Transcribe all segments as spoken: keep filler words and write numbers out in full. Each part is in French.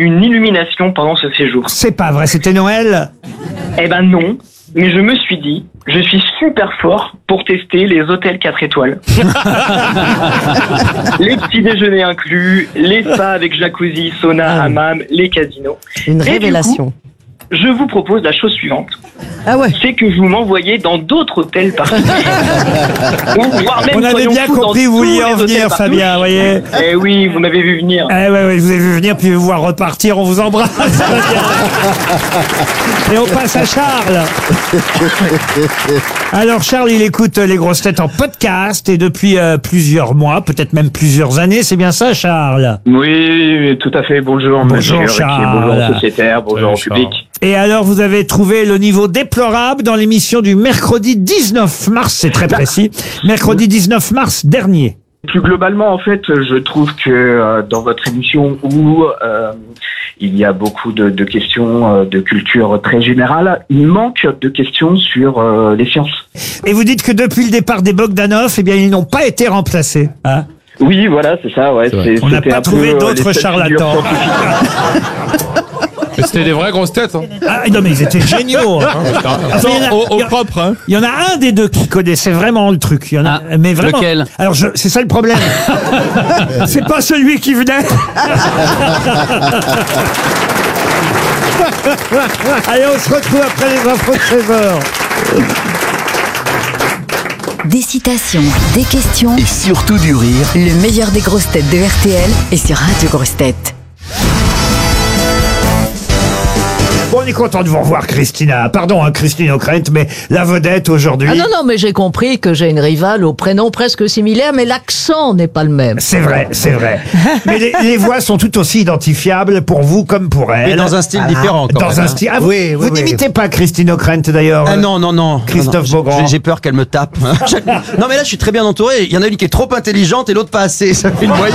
une illumination pendant ce séjour. C'est pas vrai, c'était Noël? Eh ben non, mais je me suis dit, je suis super fort pour tester les hôtels quatre étoiles. Les petits déjeuners inclus, les spas avec jacuzzi, sauna, hammam, les casinos. Une Et révélation. du coup, je vous propose la chose suivante. Ah ouais. C'est que vous m'envoyez dans d'autres hôtels particuliers. Ou voire même On avait soyons bien fous, compris dans où vous vouliez tous en les hôtels venir, partout. Fabien, vous voyez. Eh oui, vous m'avez vu venir. Eh ouais, ouais, je vous ai vu venir, puis vous voir repartir, on vous embrasse. Et on passe à Charles. Alors Charles, il écoute les grosses têtes en podcast et depuis euh, plusieurs mois, peut-être même plusieurs années, c'est bien ça, Charles? Oui, tout à fait. Bonjour, Bonjour, monsieur Ruquier, Charles. bonjour sociétaire, bonjour au public. Et alors, vous avez trouvé le niveau déplorable dans l'émission du mercredi dix-neuf mars, c'est très précis, mercredi dix-neuf mars dernier. Plus globalement, en fait, je trouve que euh, dans votre émission où euh, il y a beaucoup de, de questions euh, de culture très générale, il manque de questions sur euh, les sciences. Et vous dites que depuis le départ des Bogdanov, eh bien, ils n'ont pas été remplacés. Hein? Oui, voilà, c'est ça. Ouais, c'est, On n'a c'était pas un trouvé peu, euh, d'autres les seules charlatans. figures scientifiques. Mais c'était des vraies grosses têtes. Hein. Ah non, mais ils étaient géniaux. Hein. Enfin, il y en a- Au, au il y en- propre, hein. Il y en a un des deux qui connaissait vraiment le truc. Il y en a, Ah, mais vraiment. lequel? Alors, je, c'est ça le problème. C'est pas celui qui venait. Allez, on se retrouve après les infos de seize heures. Des citations, des questions, Et surtout du rire. le meilleur des grosses têtes de R T L est sur Radio Grosses Têtes. Bon, on est content de vous revoir, Christina. Pardon, hein, Christine O'Krent, mais la vedette aujourd'hui. Ah non, non, mais j'ai compris que j'ai une rivale au prénom presque similaire, mais l'accent n'est pas le même. C'est vrai, c'est vrai. Mais les, les voix sont tout aussi identifiables pour vous comme pour elle. Mais dans un style différent, quand Dans même, un hein. style. Ah, vous Oui, oui, vous oui. n'imitez pas Christine O'Krent d'ailleurs. Ah non, non, non. Christophe Non, non, Beaugrand. j'ai- J'ai peur qu'elle me tape. Chaque- Non, mais là, je suis très bien entouré. Il y en a une qui est trop intelligente et l'autre pas assez. Ça fait une moyenne.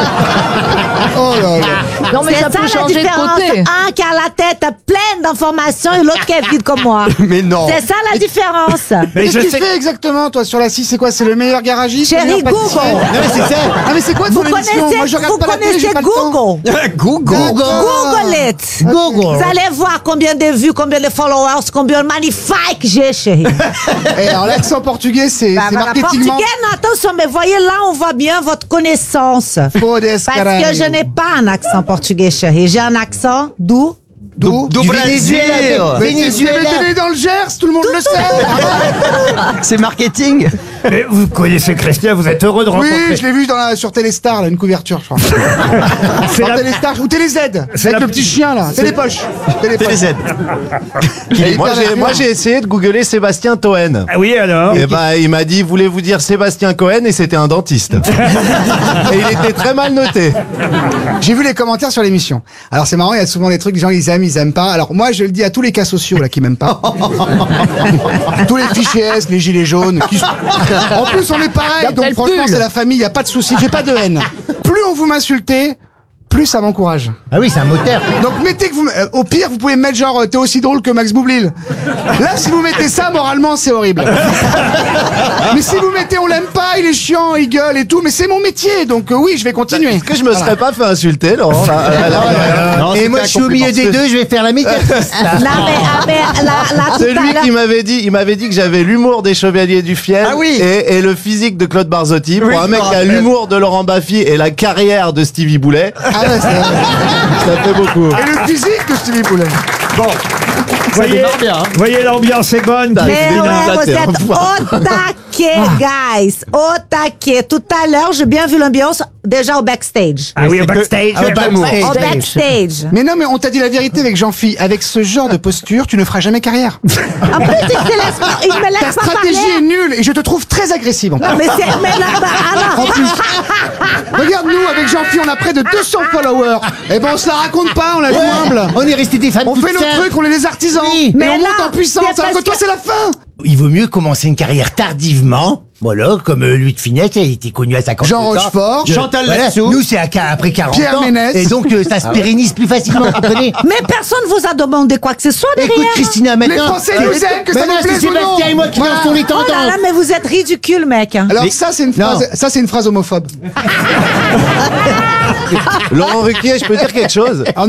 Oh là là. Non, mais C'est ça ça peut la changer de différence. côté. Un qui a la tête pleine d'informations et l'autre qui est vide comme moi. Mais non. C'est ça la différence. Mais Qu'est-ce je que tu sais- fais exactement, toi, sur la six? C'est quoi? C'est le meilleur garagiste? le Chérie, meilleur pâtissier? Google. Non, mais c'est ça. Ah, mais c'est quoi Vous ton émission? connaissez, Moi, je regarde vous pas la télé, j'ai connaissez pas le temps. Google. Google. Google it. Google. Vous allez voir combien de vues, combien de followers, combien de magnifiques j'ai, chérie. Et alors, l'accent portugais, c'est Bah, c'est bah, marketingement. portugais, non, attention, mais voyez là, on voit bien votre connaissance. Fodes, Parce caralho. que je n'ai pas un accent portugais, chérie. J'ai un accent d'où? D'où? Du Brésil. Mais Venezuela. Dans le Gers, tout le monde le sait. C'est marketing. Mais vous connaissez Christina, vous êtes heureux de rencontrer. Oui, je l'ai vu dans la, sur Téléstar, là, une couverture, je crois. C'est Sur la- Téléstar ou Télé Z, avec la- le petit chien, là. Télépoche. Télépoche. Télé Z. Et Moi hyper j'ai, moi nerveux. j'ai essayé de googler Sébastien Toen. Ah oui, alors. Et bah il m'a dit voulez-vous dire Sébastien Cohen et c'était un dentiste. Et il était très mal noté. J'ai vu les commentaires sur l'émission. Alors c'est marrant, il y a souvent des trucs, les gens ils aiment, ils aiment pas. Alors moi je le dis à tous les cas sociaux là qui m'aiment pas. Tous les fichiers S, les gilets jaunes. Qui... En plus on est pareil, D'après donc le franchement pull. c'est la famille, il y a pas de souci, j'ai pas de haine. Plus on vous m'insultez, plus ça m'encourage. Ah oui, c'est un moteur. Donc mettez que vous, euh, au pire vous pouvez me mettre genre euh, t'es aussi drôle que Max Boublil. Là si vous mettez ça moralement c'est horrible. Mais si vous mettez on l'aime pas, il est chiant, il gueule et tout, mais c'est mon métier donc euh, oui je vais continuer. Est-ce que je me serais pas fait insulter Laurent là, là, là, là, là. Et moi, je suis au milieu des deux, je vais faire la médiatrice. Non, mais, ah, mais là, là, tout C'est à lui l'heure- qui m'avait dit, il m'avait dit que j'avais l'humour des Chevaliers du Fiel Ah oui. et, et le physique de Claude Barzotti. Pour Oui, un je mec me qui a rappelle. l'humour de Laurent Baffy et la carrière de Stevie Boulet, Ah ouais, c'est- ça fait beaucoup. Et le physique de Stevie Boulet. Bon. Voyez, démarre bien, hein. voyez l'ambiance est bonne. Mais Christina. ouais, vous Flatteur. êtes au taquet, guys. Au taquet. Tout à l'heure, j'ai bien vu l'ambiance déjà au backstage. Ah oui, au backstage. Ah, au backstage. Au backstage. Mais non, mais on t'a dit la vérité avec Jean-Phi. Avec ce genre de posture, tu ne feras jamais carrière. En plus, il, te laisse pas- il me Ta laisse pas stratégie est parler. nulle et je te trouve très agressive. En plus. Non, mais c'est, mais là, bah, En alors. plus. Regarde-nous, avec Jean-Phi, on a près de deux cents followers. Eh ben, on se la raconte pas, on la joue humble. On est resté des fans. On fait nos trucs, on est les artisans. Oui. Mais Mais on là, monte en puissance. c'est Alors que parce toi, que- c'est la fin. Il vaut mieux commencer une carrière tardivement. Voilà, comme euh, Louis de Funès, il était connu à cinquante Jean ans. Rochefort. Je- Chantal voilà, Latsou. Nous, c'est à- après quarante Pierre ans. Ménès. Et donc, euh, ça se pérennise plus facilement, vous comprenez? Mais personne vous a demandé quoi que ce soit derrière. Écoute, Christina, Les maintenant... Français nous aiment, que ça maintenant, nous c'est plaise ou non. Sébastien et moi qui Voilà. dansons les Oh là tendances. là, mais vous êtes ridicule, mec. Alors ça, c'est une phrase, ça, c'est une phrase homophobe. Laurent Ruquier, je peux dire quelque chose?